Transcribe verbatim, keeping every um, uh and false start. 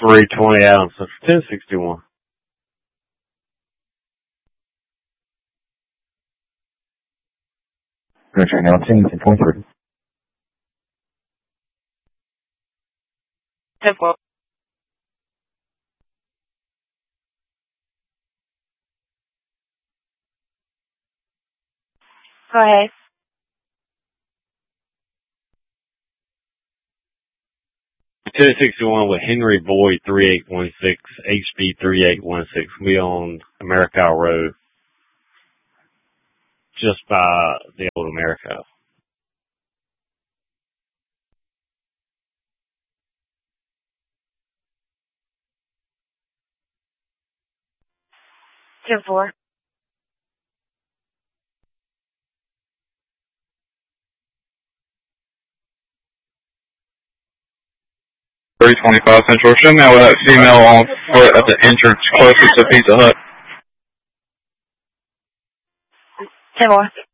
three twenty Adams, ten sixty-one. Roger, now ten twenty-three. ten four. Go ahead. ten sixty-one with Henry Boyd three eight one six, H B three eight one six. We on America Road, just by the old America. ten four. three twenty-five Central. Show me where that female on foot at the entrance closest to Pizza Hut. ten more.